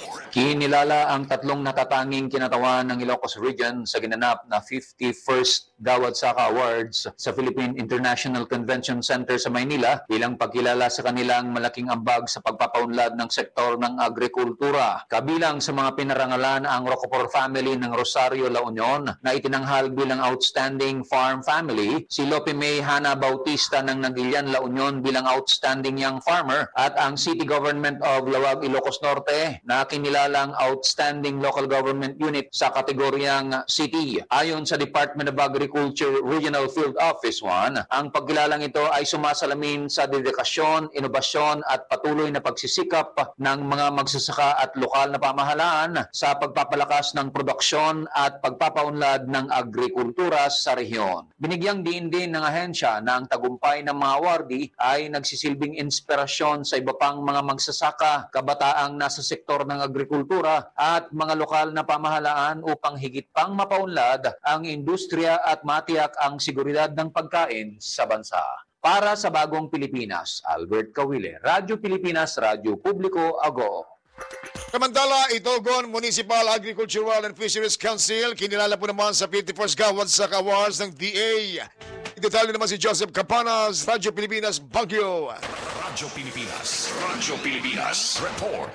Kinilala ang tatlong natatanging kinatawan ng Ilocos Region sa ginanap na 51st Gawad Saka Awards sa Philippine International Convention Center sa Maynila bilang pagkilala sa kanilang malaking ambag sa pagpapaunlad ng sektor ng agrikultura. Kabilang sa mga pinarangalan ang Rocopor family ng Rosario, La Union na itinanghal bilang Outstanding Farm Family, si Lope May Hana Bautista ng Nagilian, La Union bilang Outstanding Young Farmer at ang City Government of Lawag, Ilocos Norte na kinilalang Outstanding Local Government Unit sa kategoryang City. Ayon sa Department of Agriculture Regional Field Office 1, ang pagkilalang ito ay sumasalamin sa dedikasyon, inobasyon at patuloy na pagsisikap ng mga magsasaka at lokal na pamahalaan sa pagpapalakas ng produksyon at pagpapaunlad ng agrikultura sa rehiyon. Binigyang diin din ng ahensya na ang tagumpay ng mga awardee ay nagsisilbing inspirasyon sa iba pang mga magsasaka, kabataang nasa sektor ng agrikultura at mga lokal na pamahalaan upang higit pang mapaunlad ang industriya at matiyak ang seguridad ng pagkain sa bansa. Para sa Bagong Pilipinas, Albert Cavile, Radyo Pilipinas, Radyo Publiko, Ago. Samantala, Itogon Municipal Agricultural and Fisheries Council, kinilala po naman sa 51st Gawad Saka Awards ng DA. Detalye naman si Joseph Capanas, Radyo Pilipinas, Baguio. Radyo Pilipinas. Radyo Pilipinas. Report.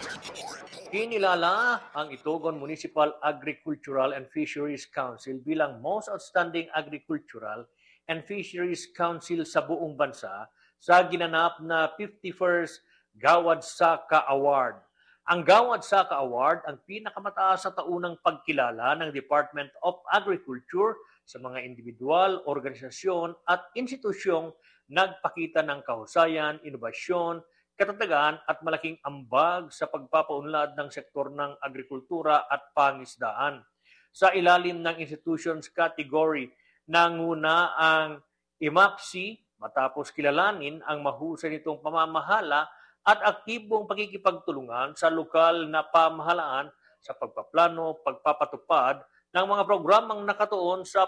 Kinilala ang Itogon Municipal Agricultural and Fisheries Council bilang Most Outstanding Agricultural and Fisheries Council sa buong bansa sa ginanap na 51st Gawad Saka Award. Ang Gawad Saka Award ang pinakamataas sa taunang pagkilala ng Department of Agriculture sa mga individual, organisasyon at institusyong nagpakita ng kahusayan, inobasyon, katatagan at malaking ambag sa pagpapaunlad ng sektor ng agrikultura at pangisdaan. Sa ilalim ng institutions category, nanguna ang IMAPSI matapos kilalanin ang mahusay nitong pamamahala at aktibong pakikipagtulungan sa lokal na pamahalaan sa pagpaplano, pagpapatupad ng mga programang nakatuon sa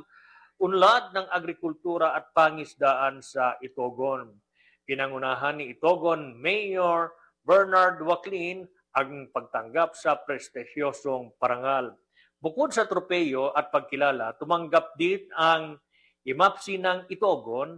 pag-unlad ng agrikultura at pangisdaan sa Itogon. Pinangunahan ni Itogon Mayor Bernard Waclin ang pagtanggap sa prestigyosong parangal. Bukod sa tropeyo at pagkilala, tumanggap din ang IMAPSI ng Itogon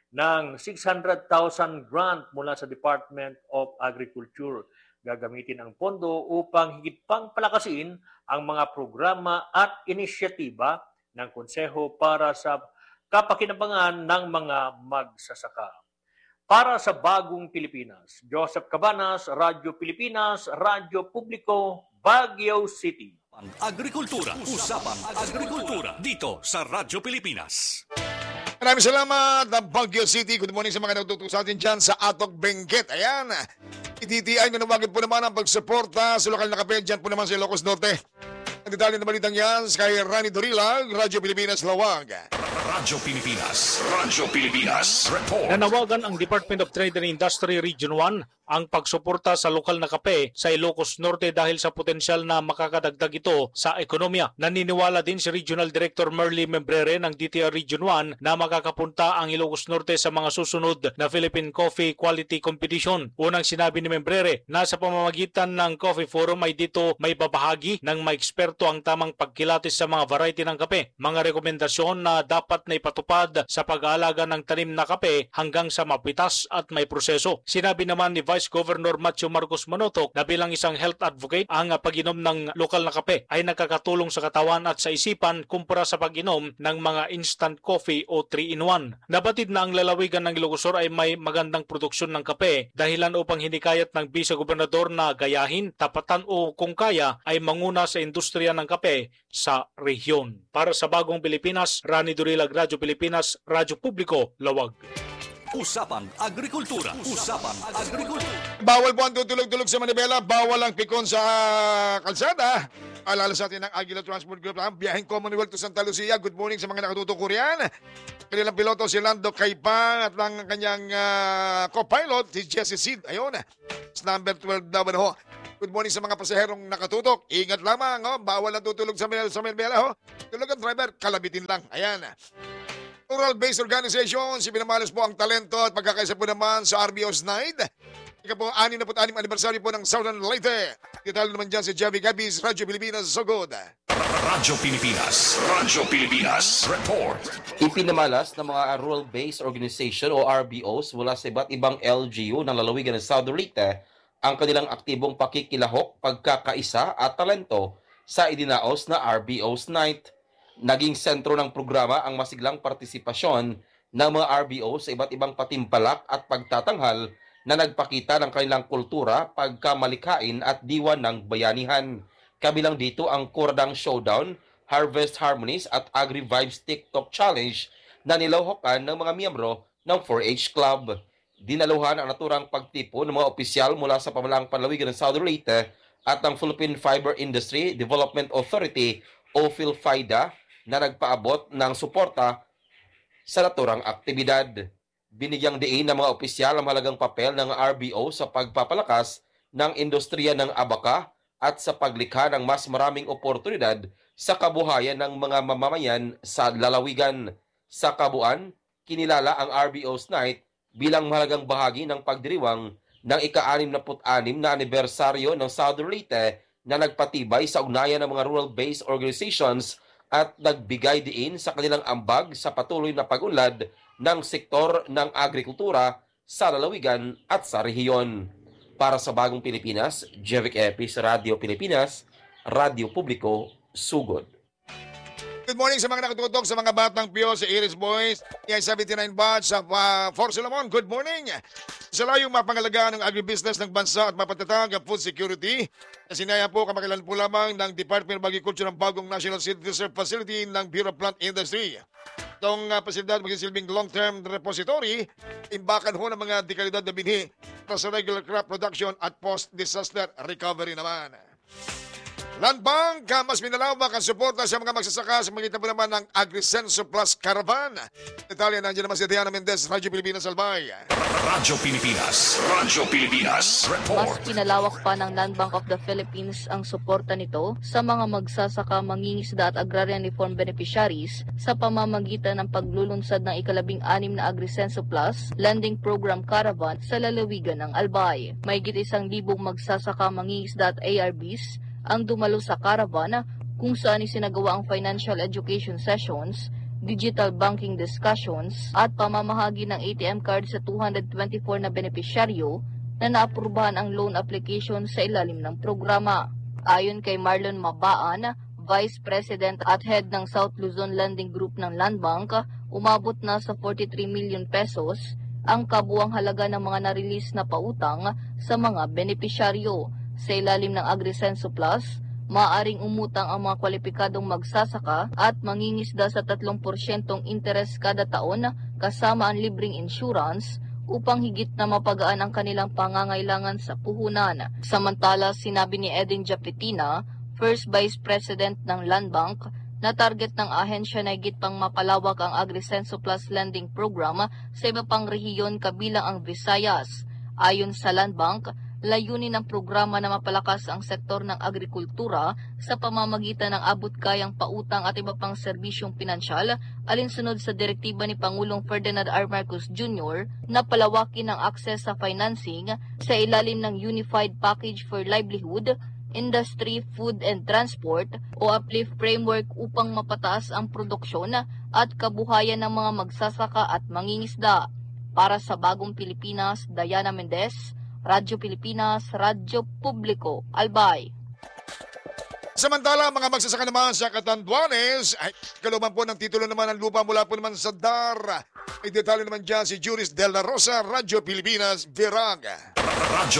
ng 600,000 grant mula sa Department of Agriculture. Gagamitin ang pondo upang higit pang palakasin ang mga programa at inisyatiba ng Konseho para sa kapakinabangan ng mga magsasaka. Para sa Bagong Pilipinas, Joseph Cabanas, Radyo Pilipinas, Radyo Publiko, Baguio City. Agrikultura. Usapang Agrikultura. Dito sa Radyo Pilipinas. Maraming salamat, Baguio City. Good morning sa mga natututo sa atin dyan sa Atok Benguet. Ayan. ITTI nanawagin po naman ang pagsuporta sa lokal na kape dyan po naman sa Ilocos Norte. Ang detalye na balitang yan kay Rani Dorilag, Radyo Pilipinas, Lawag. Radyo Pilipinas. Radyo Pilipinas. Report. Nanawagan ang Department of Trade and Industry Region 1 ang pagsuporta sa lokal na kape sa Ilocos Norte dahil sa potensyal na makakadagdag ito sa ekonomiya. Naniniwala din si Regional Director Merly Membrere ng DTR Region 1 na makakapunta ang Ilocos Norte sa mga susunod na Philippine Coffee Quality Competition. Unang sinabi ni Membrere na sa pamamagitan ng Coffee Forum ay dito may babahagi ng may eksperto ang tamang pagkilatis sa mga variety ng kape, mga rekomendasyon na dapat na ipatupad sa pag-aalaga ng tanim na kape hanggang sa mapitas at may proseso. Sinabi naman ni Vice Governor Matthew Marcos Manotok na bilang isang health advocate, ang pag-inom ng lokal na kape ay nakakatulong sa katawan at sa isipan kumpara sa pag-inom ng mga instant coffee o 3-in-1. Nabatid na ang lalawigan ng Ilocos Sur ay may magandang produksyon ng kape, dahilan upang hinikayat ng Vice Gobernador na gayahin, tapatan o kung kaya ay manguna sa industriya ng kape sa rehiyon. Para sa Bagong Pilipinas, Rani Durilag, Radyo Pilipinas, Radyo Publiko, Lawag. Usapan Agrikultura. Usapan Agrikultura. Bawal po ang tutulog-tulog sa manibela, bawal ang pikon sa kalsada. Alala sa atin ng Aguila Transport Group, biyaheng Commonwealth to Santa Lucia. Good morning sa mga nakatutok ko riyan. Kanilang piloto si Lando Caipang at ang kanyang co-pilot si Jesse Sid. Ayun, number 12 daw na ho. Good morning sa mga pasaherong nakatutok. Ingat lamang, bawal ang tutulog sa manibela. Tulog ang driver, kalabitin lang. Ayan. Rural-based organization, pinamalas po ang talento at pagkakaisa po naman sa RBO's Night. Ika po, 66 anibersaryo po ng Southern Leyte. Detalye naman dyan si Javi Gabis, Radyo Pilipinas, Sogod. Radyo Pilipinas. Radyo Pilipinas. Report. Ipinamalas ng mga rural-based organization o RBOs mula sa iba't ibang LGU ng lalawigan ng Southern Leyte ang kanilang aktibong pakikilahok, pagkakaisa at talento sa idinaos na RBO's Night. Naging sentro ng programa ang masiglang partisipasyon ng mga RBO sa iba't ibang patimpalak at pagtatanghal na nagpakita ng kanilang kultura, pagkamalikhain at diwa ng bayanihan. Kabilang dito ang Kordang Showdown, Harvest Harmonies at Agri Vibes TikTok Challenge na nilawhokan ng mga miyembro ng 4-H Club. Dinaluhan ang naturang pagtipo ng mga opisyal mula sa pamahalaang panlalawigan ng Southern Leyte at ang Philippine Fiber Industry Development Authority o PhilFIDA na nagpaabot ng suporta sa naturang aktibidad. Binigyang diin ng mga opisyal ang mahalagang papel ng RBO sa pagpapalakas ng industriya ng abaka at sa paglikha ng mas maraming oportunidad sa kabuhayan ng mga mamamayan sa lalawigan. Sa kabuuan, kinilala ang RBO's Night bilang mahalagang bahagi ng pagdiriwang ng ika-66 na anibersaryo ng Southern Leyte na nagpatibay sa ugnayan ng mga rural-based organizations at nagbigay diin sa kanilang ambag sa patuloy na pag-unlad ng sektor ng agrikultura sa lalawigan at sa rehiyon. Para sa Bagong Pilipinas, Jevic Epis, Radyo Pilipinas, Radyo Publiko, Sugod. Good morning sa mga nakatutok sa mga batang piyo sa Iris Boys, EI-79 Batch sa Fort Solomon. Good morning! Sa layong mapangalagaan ng agribusiness ng bansa at mapatatag ang food security, sinaya po kamakilan po lamang ng Department of Agriculture ng bagong National Seed Reserve Facility ng Bureau of Plant Industry. Itong pasilidad magsisilbing long-term repository, imbakan ho ng mga dekalidad na binhi para sa regular crop production at post-disaster recovery naman. Land Bank, mas minalawak ang suporta sa mga magsasaka sa magitan po naman ng AgriSenso Plus Caravan. Detalye nandiyan naman si Diana Mendez, Radyo Pilipinas Albay. Radyo Pilipinas. Radyo Pilipinas. Report. Mas pinalawak pa ng Land Bank of the Philippines ang suporta nito sa mga magsasaka, mangingisda at agrarian reform beneficiaries sa pamamagitan ng paglulunsad ng ika-16 na AgriSenso Plus Lending Program Caravan sa lalawigan ng Albay. Mahigit 1,000 magsasaka, mangingisda at ARBs ang dumalo sa caravan kung saan isinagawa ang financial education sessions, digital banking discussions at pamamahagi ng ATM card sa 224 na benepisyaryo na naaprubahan ang loan application sa ilalim ng programa. Ayon kay Marlon Mabaan, Vice President at Head ng South Luzon Lending Group ng Land Bank, umabot na sa 43 million pesos ang kabuang halaga ng mga na-release na pautang sa mga benepisyaryo. Sa ilalim ng AgriSenso Plus, maaaring umutang ang mga kwalipikadong magsasaka at mangingisda sa 3% interes kada taon kasama ang libreng insurance upang higit na mapagaan ang kanilang pangangailangan sa puhunan. Samantala, sinabi ni Edin Japetina, First Vice President ng Land Bank, na target ng ahensya na higit pang mapalawak ang AgriSenso Plus Lending Program sa iba pang rehiyon kabilang ang Visayas. Ayon sa Land Bank, layunin ng programa na mapalakas ang sektor ng agrikultura sa pamamagitan ng abot-kayang pautang at iba pang serbisyong pinansyal alinsunod sa direktiba ni Pangulong Ferdinand R. Marcos Jr. na palawakin ang akses sa financing sa ilalim ng Unified Package for Livelihood, Industry, Food and Transport o UPLIFT framework upang mapataas ang produksyon at kabuhayan ng mga magsasaka at mangingisda. Para sa Bagong Pilipinas, Diana Mendez, Radyo Pilipinas, Radyo Publiko, Albay. Samantala, mga magsasaka naman sa Catanduanes, ay kaluman po ng titulo naman ng lupa mula po naman sa DAR. May detalye naman dyan si Juris De La Rosa, Radyo Pilipinas, Viraga. Radyo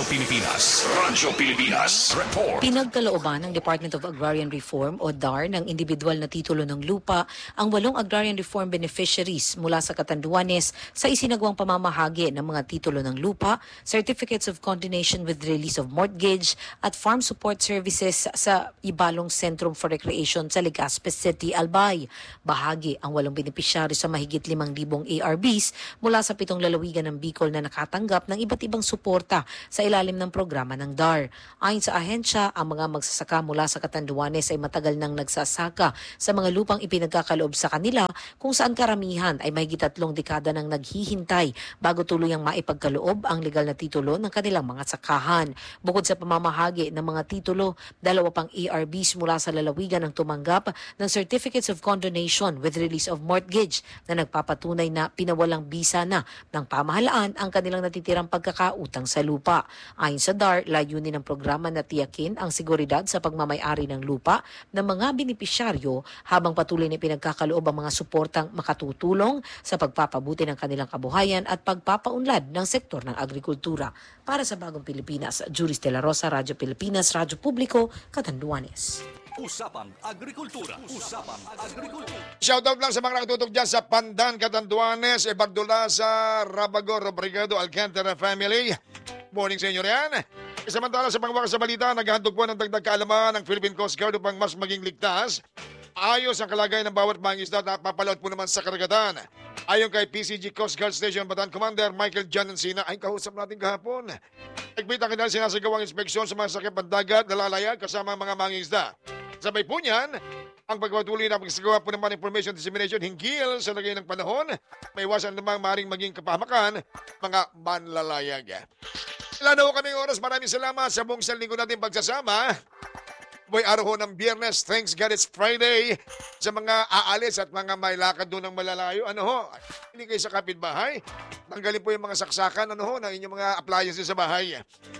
Pilipinas Report. Pinagkalooban ng Department of Agrarian Reform o DAR ng individual na titulo ng lupa ang 8 Agrarian Reform beneficiaries mula sa Catanduanes sa isinagawang pamamahagi ng mga titulo ng lupa, certificates of condonation with release of mortgage at farm support services sa Ibalong Centrum for Recreation sa Legazpi City, Albay. Bahagi ang 8 beneficiary sa mahigit 5,000 ARBs mula sa 7 lalawigan ng Bicol na nakatanggap ng iba't ibang suporta sa ilalim ng programa ng DAR. Ayon sa ahensya, ang mga magsasaka mula sa Catanduanes ay matagal nang nagsasaka sa mga lupang ipinagkakaloob sa kanila kung saan karamihan ay mahigit 3 dekada nang naghihintay bago tuluyang maipagkaloob ang legal na titulo ng kanilang mga sakahan. Bukod sa pamamahagi ng mga titulo, 2 pang ARBs mula sa lalawigan ang tumanggap ng certificates of condonation with release of mortgage na nagpapatunay na pinawalang bisa na ng pamahalaan ang kanilang natitirang pagkakautang sa lupa. Ayon sa DAR, layunin ng programa na tiyakin ang seguridad sa pagmamay-ari ng lupa ng mga benepisyaryo habang patuloy na pinagkakaloob ang mga suportang makatutulong sa pagpapabuti ng kanilang kabuhayan at pagpapaunlad ng sektor ng agrikultura. Para sa Bagong Pilipinas, Juris De La Rosa, Radyo Pilipinas, Radyo Publiko, Catanduanes. Usapang Agrikultura. Shoutout lang sa mga nakatutok dyan sa Pandan, Catanduanes, Ebardolaza, Rabagor, Brigado, Alcantara family. Morning sa inyo riyan. Samantala sa pangwakas sa balita, naghahandog po ng dagdag kaalaman ng Philippine Coast Guard upang mas maging ligtas. Ayos ang kalagayan ng bawat mangisda at papalaot po naman sa karagatan. Ayon kay PCG Coast Guard Station Bataan Commander Michael John Encina, ay kausap natin kahapon. Nagpit ang kanilang sinasagawang inspeksyon sa mga sakip pandagat na lalayag kasama ang mga mangisda. Sabay po niyan, ang pagpatuloy na pagsagawa po naman information dissemination hinggil sa lagay ng panahon, may iwasan namang maring maging kapahamakan mga manlalayag. Wala na ho kaming oras. Maraming salamat sa buong isang linggo natin pagsasama. Boy, araw ho ng Biyernes. Thanks God it's Friday. Sa mga aalis at mga may lakad doon ng malalayo, ano ho, hindi kayo sa kapitbahay. Tanggalin po yung mga saksakan, ano ho, ng inyong mga appliances sa bahay.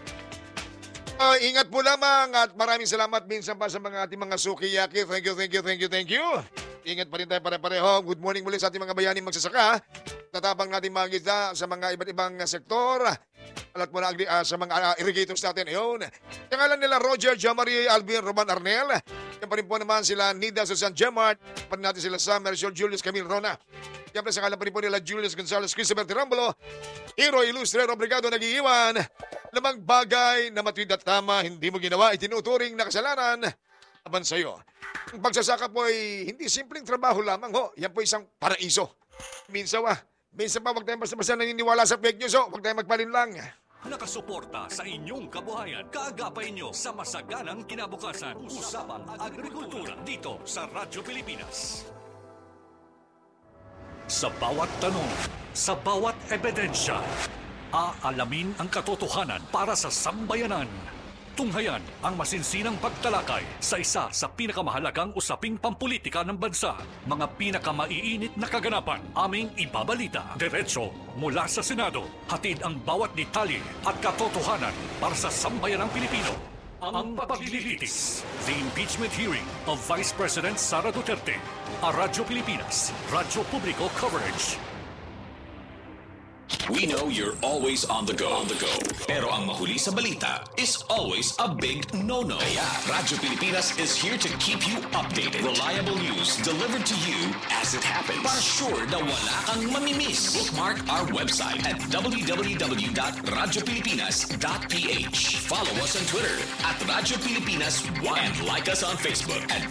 Ingat po lamang at maraming salamat minsan pa sa mga ating mga sukiyaki. Thank you. Ingat pa rin tayo pare-pareho. Good morning muli sa ating mga bayaning magsasaka. Tatabang natin mga isda sa mga iba't ibang sektor. Alat mo na sa mga irrigators natin. Ayun. Yung ngalan nila Roger, Jamari, Alvin, Roman Arnel. Yan pa rin po naman sila Nida, Susan Gemart. Pa rin natin sila Summer, Julius, Camille, Rona. Yan pa sa ngalan pa rin po nila Julius Gonzalez, Christopher Tirambulo. Hero, Ilustrero, Brigado, nag-iiwan. Namang bagay na matuwid at tama, hindi mo ginawa, itinuturing na kasalanan. Aban sa'yo. Ang pagsasaka po ay hindi simpleng trabaho lamang ho. Yan po isang paraiso. Minsan pa wag tayong basta-basta naniniwala sa fake news ho. Wag tayong magpalinlang. Nakasuporta sa inyong kabuhayan. Kaagapay nyo sa masaganang kinabukasan. Usapang Agrikultura dito sa Radyo Pilipinas. Sa bawat tanong, sa bawat ebidensya, aalamin ang katotohanan para sa sambayanan. Tunghayan ang masinsinang pagtalakay sa isa sa pinakamahalagang usaping pampolitika ng bansa. Mga pinakamaiinit na kaganapan aming ibabalita. Diretso mula sa Senado. Hatid ang bawat detalye at katotohanan para sa sambayanang Pilipino. Ang paglilitis. The impeachment hearing of Vice President Sara Duterte. A Radyo Pilipinas. Radyo Publiko coverage. We know you're always on the go. Pero ang mahuli sa balita is always a big no-no. Kaya Radyo Pilipinas is here to keep you updated. Reliable news delivered to you as it happens. Para sure na wala kang mamimiss. Bookmark our website at www.radiopilipinas.ph. Follow us on Twitter at Radyo Pilipinas 1 and like us on Facebook at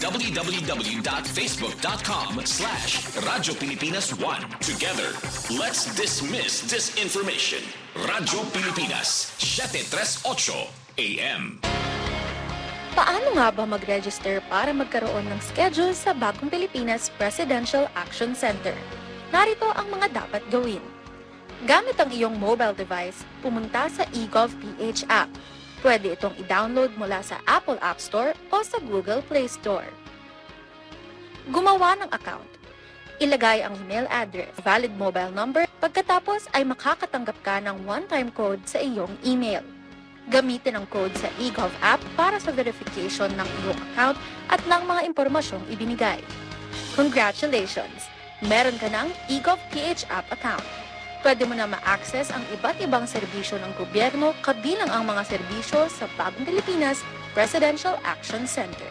www.facebook.com/Radyo Pilipinas 1. Together, let's dismiss disinformation. Radyo Pilipinas, 738 AM. Paano nga ba mag-register para magkaroon ng schedule sa Bagong Pilipinas Presidential Action Center? Narito ang mga dapat gawin. Gamit ang iyong mobile device, pumunta sa eGov.ph app. Pwede itong i-download mula sa Apple App Store o sa Google Play Store. Gumawa ng account. Ilagay ang email address, valid mobile number, pagkatapos ay makakatanggap ka ng one-time code sa iyong email. Gamitin ang code sa eGov app para sa verification ng iyong account at ng mga impormasyong ibinigay. Congratulations! Meron ka ng eGov PH app account. Pwede mo na ma-access ang iba't ibang serbisyo ng gobyerno kabilang ang mga serbisyo sa Bagong Pilipinas Presidential Action Center.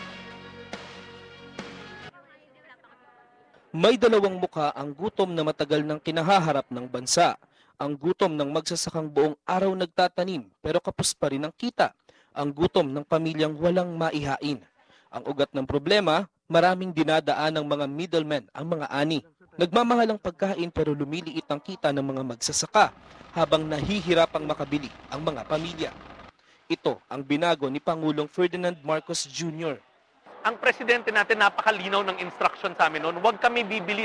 May dalawang mukha ang gutom na matagal nang kinahaharap ng bansa. Ang gutom ng magsasakang buong araw nagtatanim pero kapos pa rin ang kita. Ang gutom ng pamilyang walang maihain. Ang ugat ng problema, maraming dinadaan ng mga middlemen ang mga ani. Nagmamahal ang pagkain pero lumiliit ang kita ng mga magsasaka habang nahihirapang makabili ang mga pamilya. Ito ang binago ni Pangulong Ferdinand Marcos Jr. Ang presidente natin napakalinaw ng instruction sa amin noon, huwag kami bibili